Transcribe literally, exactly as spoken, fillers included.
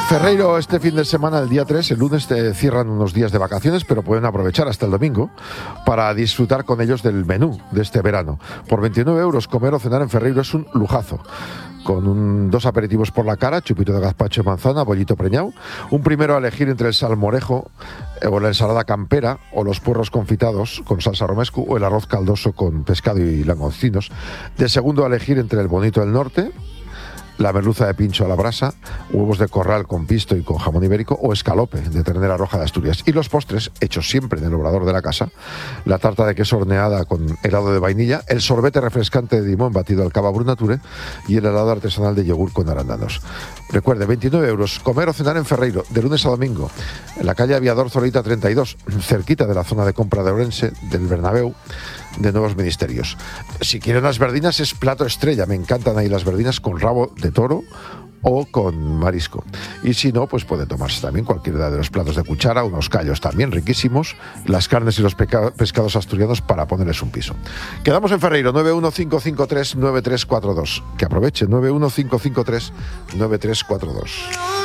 Ferreiro este fin de semana, el día tres, el lunes te cierran unos días de vacaciones, pero pueden aprovechar hasta el domingo para disfrutar con ellos del menú de este verano. Por veintinueve euros comer o cenar en Ferreiro es un lujazo. Con un, dos aperitivos por la cara, chupito de gazpacho de manzana, bollito preñado, un primero a elegir entre el salmorejo o la ensalada campera o los puerros confitados con salsa romesco o el arroz caldoso con pescado y langostinos, de segundo a elegir entre el bonito del norte, la merluza de pincho a la brasa, huevos de corral con pisto y con jamón ibérico o escalope de ternera roja de Asturias. Y los postres, hechos siempre en el obrador de la casa, la tarta de queso horneada con helado de vainilla, el sorbete refrescante de limón batido al cava Brunature y el helado artesanal de yogur con arándanos. Recuerde, veintinueve euros, comer o cenar en Ferreiro, de lunes a domingo, en la calle Aviador Zorita treinta y dos, cerquita de la zona de compra de Orense, del Bernabéu, de Nuevos Ministerios. Si quieren las verdinas, es plato estrella. Me encantan ahí las verdinas con rabo de toro o con marisco. Y si no, pues puede tomarse también cualquiera de los platos de cuchara, unos callos también riquísimos, las carnes y los peca- pescados asturianos para ponerles un piso. Quedamos en Ferreiro, nueve uno cinco cinco tres nueve tres cuatro dos. Que aproveche, nueve uno cinco cinco tres nueve tres cuatro dos.